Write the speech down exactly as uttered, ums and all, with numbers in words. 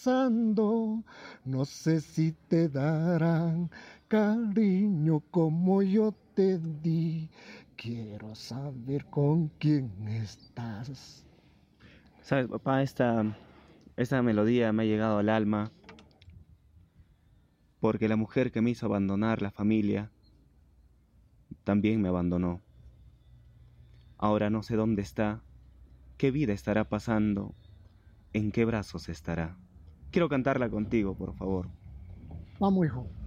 pasando, no sé si te darán cariño como yo te di. Quiero saber con quién estás. Sabes, papá, esta, esta melodía me ha llegado al alma porque la mujer que me hizo abandonar la familia también me abandonó. Ahora no sé dónde está, qué vida estará pasando, en qué brazos estará. Quiero cantarla contigo, por favor. Vamos, hijo.